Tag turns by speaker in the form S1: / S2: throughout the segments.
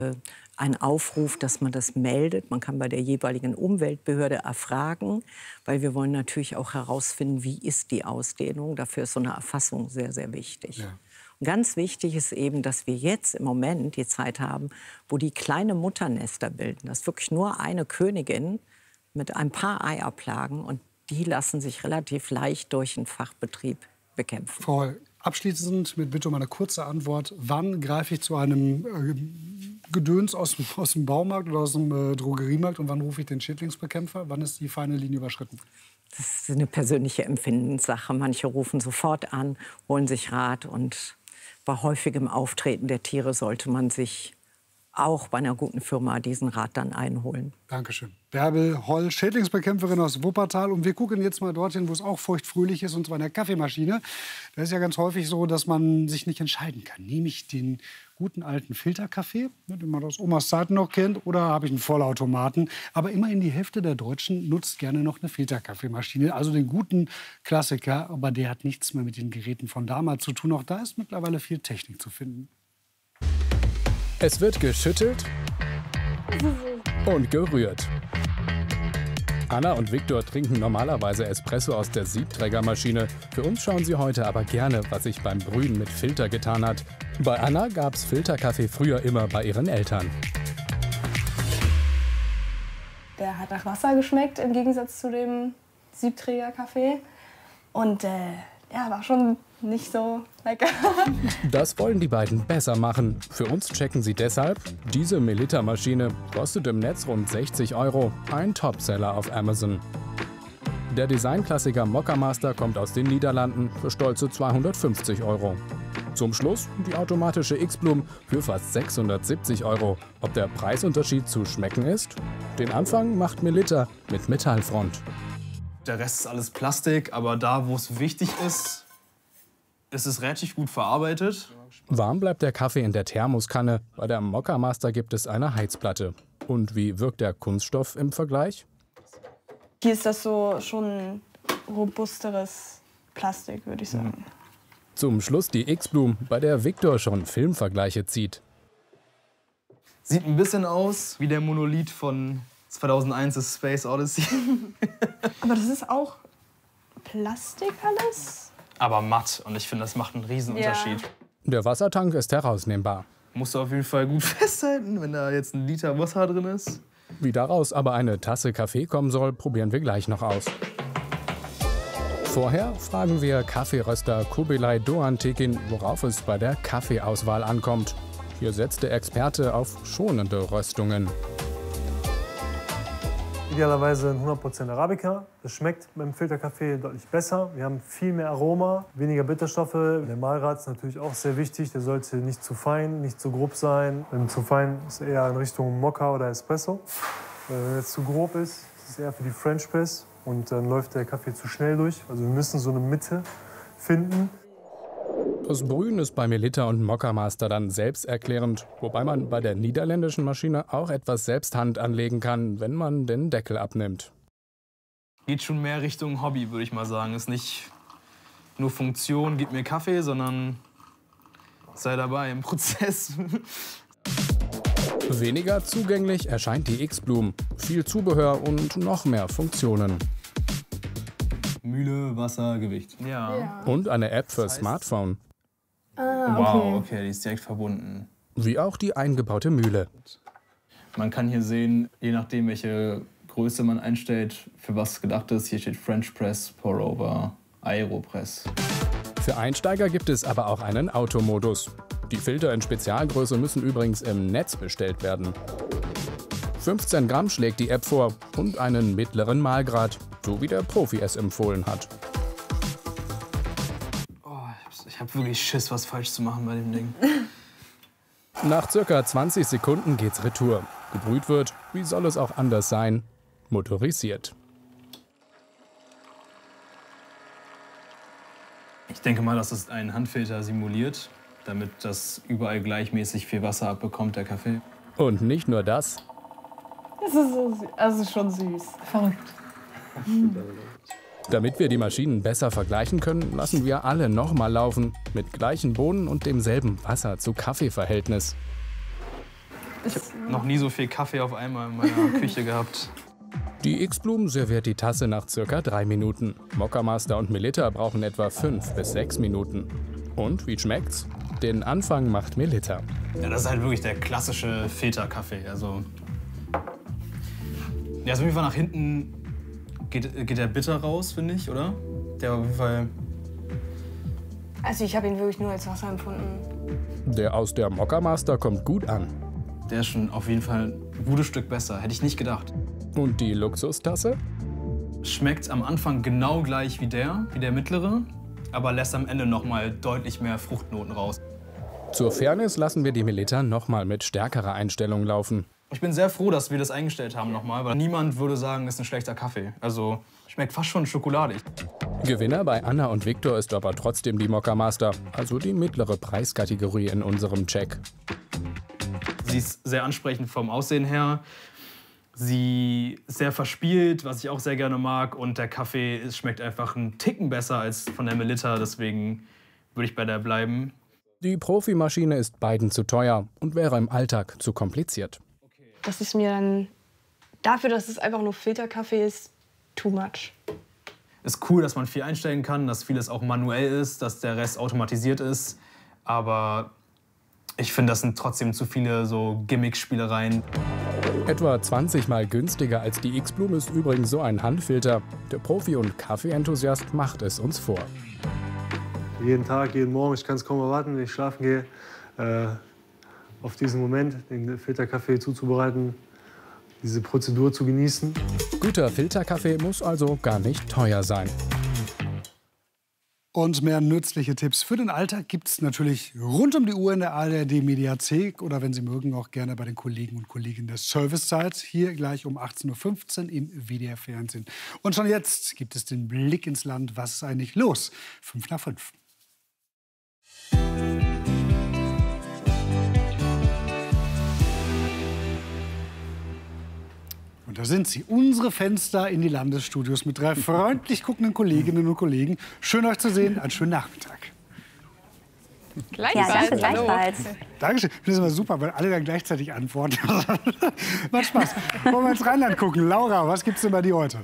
S1: Ein Aufruf, dass man das meldet. Man kann bei der jeweiligen Umweltbehörde erfragen, weil wir wollen natürlich auch herausfinden, wie ist die Ausdehnung. Dafür ist so eine Erfassung sehr, sehr wichtig.
S2: Ja.
S1: Und ganz wichtig ist eben, dass wir jetzt im Moment die Zeit haben, wo die kleine Mutternester bilden. Das ist wirklich nur eine Königin mit ein paar Eierplagen und die lassen sich relativ leicht durch einen Fachbetrieb bekämpfen.
S2: Frau Holl, abschließend mit Bitte um eine kurze Antwort. Wann greife ich zu einem Gedöns aus dem Baumarkt oder aus dem Drogeriemarkt und wann rufe ich den Schädlingsbekämpfer? Wann ist die feine Linie überschritten?
S1: Das ist eine persönliche Empfindenssache. Manche rufen sofort an, holen sich Rat. Und bei häufigem Auftreten der Tiere sollte man sich auch bei einer guten Firma diesen Rat dann einholen.
S2: Dankeschön. Bärbel Holl, Schädlingsbekämpferin aus Wuppertal. Und wir gucken jetzt mal dorthin, wo es auch feuchtfröhlich ist, und zwar in der Kaffeemaschine. Da ist ja ganz häufig so, dass man sich nicht entscheiden kann. Nehme ich den guten alten Filterkaffee, den man aus Omas Zeiten noch kennt, oder habe ich einen Vollautomaten? Aber immerhin die Hälfte der Deutschen nutzt gerne noch eine Filterkaffeemaschine, also den guten Klassiker. Aber der hat nichts mehr mit den Geräten von damals zu tun. Auch da ist mittlerweile viel Technik zu finden.
S3: Es wird geschüttelt und gerührt. Anna und Viktor trinken normalerweise Espresso aus der Siebträgermaschine. Für uns schauen sie heute aber gerne, was sich beim Brühen mit Filter getan hat. Bei Anna gab's Filterkaffee früher immer bei ihren Eltern.
S4: Der hat nach Wasser geschmeckt, im Gegensatz zu dem Siebträgerkaffee. Und ja, war schon nicht so lecker.
S3: Das wollen die beiden besser machen. Für uns checken sie deshalb: Diese Melitta-Maschine kostet im Netz rund 60 €, ein Topseller auf Amazon. Der Designklassiker Mokka Master kommt aus den Niederlanden für stolze 250 €. Zum Schluss die automatische X-Bloom für fast 670 €. Ob der Preisunterschied zu schmecken ist? Den Anfang macht Melitta mit Metallfront.
S5: Der Rest ist alles Plastik, aber da, wo es wichtig ist, ist es relativ gut verarbeitet.
S3: Warm bleibt der Kaffee in der Thermoskanne. Bei der Mokka Master gibt es eine Heizplatte. Und wie wirkt der Kunststoff im Vergleich?
S4: Hier ist das so schon robusteres Plastik, würde ich sagen.
S3: Zum Schluss die X-Bloom, bei der Viktor schon Filmvergleiche zieht.
S5: Sieht ein bisschen aus wie der Monolith von 2001 ist Space Odyssey.
S4: Aber das ist auch Plastik alles?
S5: Aber matt, und ich finde, das macht einen Riesenunterschied.
S4: Ja.
S3: Der Wassertank ist herausnehmbar.
S5: Musst du auf jeden Fall gut festhalten, wenn da jetzt 1 Liter Wasser drin ist.
S3: Wie daraus aber eine Tasse Kaffee kommen soll, probieren wir gleich noch aus. Vorher fragen wir Kaffeeröster Kubilay Doğan-Tekin, worauf es bei der Kaffeeauswahl ankommt. Hier setzt der Experte auf schonende Röstungen.
S6: Idealerweise ein 100% Arabica. Das schmeckt beim Filterkaffee deutlich besser. Wir haben viel mehr Aroma, weniger Bitterstoffe. Der Mahlgrad ist natürlich auch sehr wichtig. Der sollte nicht zu fein, nicht zu grob sein. Wenn zu fein ist eher in Richtung Mokka oder Espresso. Wenn es zu grob ist, ist es eher für die French Press. Und dann läuft der Kaffee zu schnell durch. Also wir müssen so eine Mitte finden.
S3: Das Brühen ist bei Melitta und Mokka Master dann selbsterklärend, wobei man bei der niederländischen Maschine auch etwas selbst Hand anlegen kann, wenn man den Deckel abnimmt.
S5: Geht schon mehr Richtung Hobby, würde ich mal sagen. Ist nicht nur Funktion, gib mir Kaffee, sondern sei dabei im Prozess.
S3: Weniger zugänglich erscheint die X-Bloom. Viel Zubehör und noch mehr Funktionen.
S5: Mühle, Wasser, Gewicht. Ja.
S3: Und eine App für Smartphone.
S5: Wow, okay, die ist direkt verbunden.
S3: Wie auch die eingebaute Mühle.
S5: Man kann hier sehen, je nachdem, welche Größe man einstellt, für was gedacht ist. Hier steht French Press, Pour-Over, Aeropress.
S3: Für Einsteiger gibt es aber auch einen Automodus. Die Filter in Spezialgröße müssen übrigens im Netz bestellt werden. 15 Gramm schlägt die App vor und einen mittleren Mahlgrad, so wie der Profi es empfohlen hat.
S5: Ich habe wirklich Schiss, was falsch zu machen bei dem Ding.
S3: Nach circa 20 Sekunden geht's retour. Gebrüht wird, wie soll es auch anders sein, motorisiert.
S5: Ich denke mal, dass es einen Handfilter simuliert, damit das überall gleichmäßig viel Wasser abbekommt, der Kaffee.
S3: Und nicht nur das.
S4: Das ist so süß. Also schon süß. Verrückt.
S3: Damit wir die Maschinen besser vergleichen können, lassen wir alle nochmal laufen, mit gleichen Bohnen und demselben Wasser-zu-Kaffee-Verhältnis.
S5: Ich habe noch nie so viel Kaffee auf einmal in meiner Küche gehabt.
S3: Die X-Bloom serviert die Tasse nach ca. 3 Minuten. Mokka Master und Melitta brauchen etwa 5 bis 6 Minuten. Und wie schmeckt's? Den Anfang macht Melitta.
S5: Ja, das ist halt wirklich der klassische Filterkaffee. Also, ja, also auf jeden Fall nach hinten geht der bitter raus, finde ich, oder? Der auf jeden Fall.
S4: Also ich habe ihn wirklich nur als Wasser empfunden.
S3: Der aus der Mokka Master kommt gut an.
S5: Der ist schon auf jeden Fall ein gutes Stück besser. Hätte ich nicht gedacht.
S3: Und die Luxustasse?
S5: Schmeckt am Anfang genau gleich wie der mittlere, aber lässt am Ende noch mal deutlich mehr Fruchtnoten raus.
S3: Zur Fairness lassen wir die Melitta noch mal mit stärkerer Einstellung laufen.
S5: Ich bin sehr froh, dass wir das eingestellt haben nochmal, weil niemand würde sagen, das ist ein schlechter Kaffee. Also schmeckt fast schon schokoladig.
S3: Gewinner bei Anna und Viktor ist aber trotzdem die Mokka Master, also die mittlere Preiskategorie in unserem Check.
S5: Sie ist sehr ansprechend vom Aussehen her. Sie ist sehr verspielt, was ich auch sehr gerne mag. Und der Kaffee schmeckt einfach einen Ticken besser als von der Melitta. Deswegen würde ich bei der bleiben.
S3: Die Profimaschine ist beiden zu teuer und wäre im Alltag zu kompliziert.
S4: Das ist mir dann, dafür, dass es einfach nur Filterkaffee ist, too much.
S5: Ist cool, dass man viel einstellen kann, dass vieles auch manuell ist, dass der Rest automatisiert ist. Aber ich finde, das sind trotzdem zu viele so Gimmick-Spielereien.
S3: Etwa 20 Mal günstiger als die X-Bloom ist übrigens so ein Handfilter. Der Profi- und Kaffeeenthusiast macht es uns vor.
S6: Jeden Tag, jeden Morgen, ich kann es kaum erwarten, wenn ich schlafen gehe, auf diesen Moment, den Filterkaffee zuzubereiten, diese Prozedur zu genießen.
S3: Guter Filterkaffee muss also gar nicht teuer sein.
S2: Und mehr nützliche Tipps für den Alltag gibt es natürlich rund um die Uhr in der ARD-Mediathek oder wenn Sie mögen, auch gerne bei den Kollegen und Kolleginnen der Servicezeit. Hier gleich um 18:15 Uhr im WDR-Fernsehen. Und schon jetzt gibt es den Blick ins Land. Was ist eigentlich los? 5 nach 5. Und da sind sie, unsere Fenster in die Landesstudios mit 3 freundlich guckenden Kolleginnen und Kollegen. Schön, euch zu sehen. Einen schönen Nachmittag.
S7: Gleichfalls. Ja, danke, gleichfalls.
S2: Dankeschön. Das ist immer super, weil alle dann gleichzeitig antworten. Macht Spaß. Wollen wir ins Rheinland gucken? Laura, was gibt's denn bei dir heute?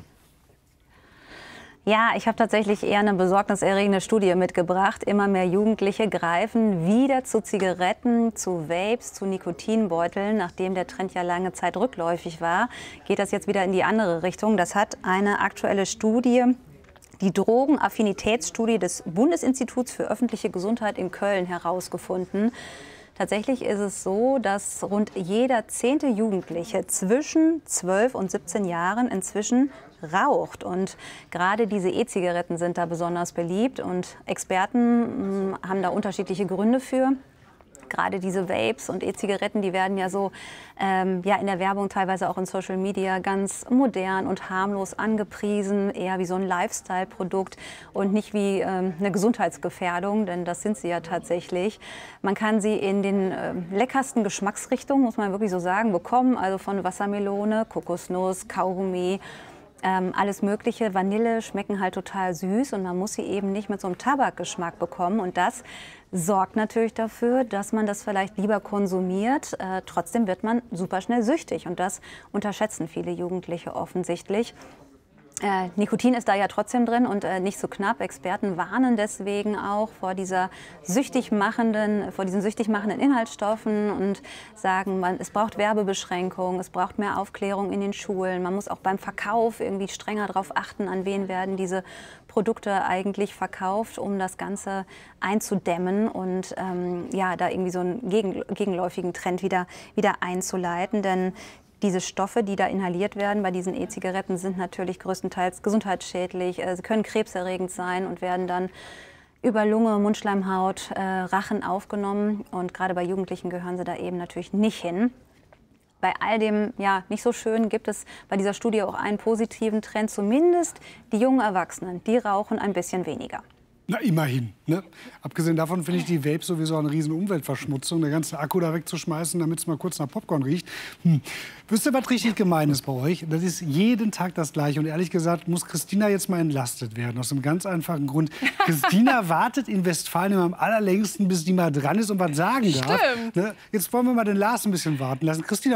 S7: Ja, ich habe tatsächlich eher eine besorgniserregende Studie mitgebracht. Immer mehr Jugendliche greifen wieder zu Zigaretten, zu Vapes, zu Nikotinbeuteln. Nachdem der Trend ja lange Zeit rückläufig war, geht das jetzt wieder in die andere Richtung. Das hat eine aktuelle Studie, die Drogenaffinitätsstudie des Bundesinstituts für öffentliche Gesundheit in Köln herausgefunden. Tatsächlich ist es so, dass rund jeder 10. Jugendliche zwischen 12 und 17 Jahren inzwischen raucht. Und gerade diese E-Zigaretten sind da besonders beliebt. Und Experten haben da unterschiedliche Gründe für. Gerade diese Vapes und E-Zigaretten, die werden ja so in der Werbung, teilweise auch in Social Media, ganz modern und harmlos angepriesen, eher wie so ein Lifestyle-Produkt und nicht wie eine Gesundheitsgefährdung, denn das sind sie ja tatsächlich. Man kann sie in den leckersten Geschmacksrichtungen, muss man wirklich so sagen, bekommen, also von Wassermelone, Kokosnuss, Kaugummi, alles Mögliche. Vanille schmecken halt total süß und man muss sie eben nicht mit so einem Tabakgeschmack bekommen. Und das sorgt natürlich dafür, dass man das vielleicht lieber konsumiert. Trotzdem wird man super schnell süchtig und das unterschätzen viele Jugendliche offensichtlich. Nikotin ist da ja trotzdem drin und nicht so knapp. Experten warnen deswegen auch vor diesen süchtig machenden Inhaltsstoffen und sagen, es braucht Werbebeschränkungen, es braucht mehr Aufklärung in den Schulen. Man muss auch beim Verkauf irgendwie strenger darauf achten, an wen werden diese Produkte eigentlich verkauft, um das Ganze einzudämmen und da irgendwie so einen gegenläufigen Trend wieder einzuleiten. Denn diese Stoffe, die da inhaliert werden bei diesen E-Zigaretten, sind natürlich größtenteils gesundheitsschädlich. Sie können krebserregend sein und werden dann über Lunge, Mundschleimhaut, Rachen aufgenommen. Und gerade bei Jugendlichen gehören sie da eben natürlich nicht hin. Bei all dem nicht so schön gibt es bei dieser Studie auch einen positiven Trend. Zumindest die jungen Erwachsenen, die rauchen ein bisschen weniger.
S2: Na, immerhin. Ne? Abgesehen davon finde ich die Vapes sowieso eine riesen Umweltverschmutzung, den ganzen Akku da wegzuschmeißen, damit es mal kurz nach Popcorn riecht. Wisst ihr, was richtig gemein ist bei euch? Das ist jeden Tag das Gleiche. Und ehrlich gesagt muss Christina jetzt mal entlastet werden. Aus einem ganz einfachen Grund. Christina wartet in Westfalen immer am allerlängsten, bis die mal dran ist und was sagen darf.
S8: Stimmt.
S2: Ne? Jetzt wollen wir mal den Lars ein bisschen warten lassen. Christina,